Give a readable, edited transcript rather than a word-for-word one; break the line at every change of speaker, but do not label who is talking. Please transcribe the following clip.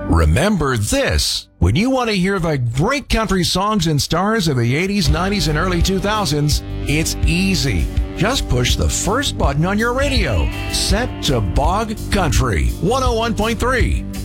Remember this. When you want to hear the great country songs and stars of the 80s, 90s, and early 2000s, it's easy. Just push the first button on your radio. Set to Bog Country 101.3.